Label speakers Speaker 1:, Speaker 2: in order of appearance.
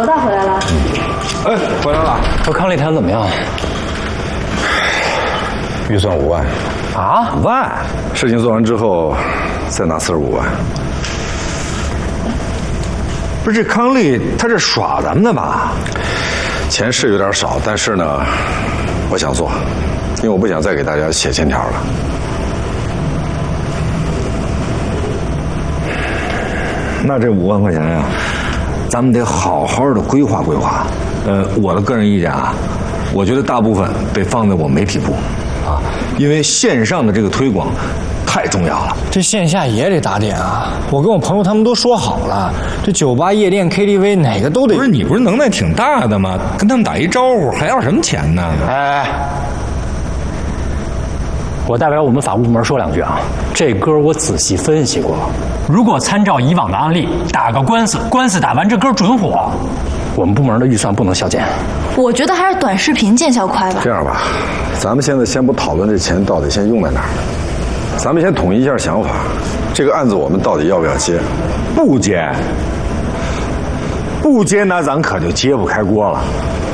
Speaker 1: 老大回来了。
Speaker 2: 哎，回来了。
Speaker 3: 说康丽谈怎么样？
Speaker 2: 预算5万。
Speaker 3: 啊
Speaker 2: ？5万？事情做完之后，再拿45万。不是这康丽，他这耍咱们的吧？钱是有点少，但是呢，我想做，因为我不想再给大家写欠条了。那这5万块钱呀，咱们得好好的规划规划。我的个人意见啊，我觉得大部分得放在我媒体部，啊，因为线上的这个推广太重要了。
Speaker 3: 这线下也得打点啊！我跟我朋友他们都说好了，这酒吧、夜店、KTV 哪个都得。
Speaker 4: 不是你不是能耐挺大的吗？跟他们打一招呼，还要什么钱呢？
Speaker 3: 哎，我代表我们法务部门说2句啊。这歌我仔细分析过，如果参照以往的案例，打个官司，官司打完这歌准火。我们部门的预算不能削减。
Speaker 1: 我觉得还是短视频见效快吧。
Speaker 2: 这样吧，咱们现在先不讨论这钱到底先用在哪儿，咱们先统一一下想法。这个案子我们到底要不要接？
Speaker 5: 不接，不接，那咱可就揭不开锅了。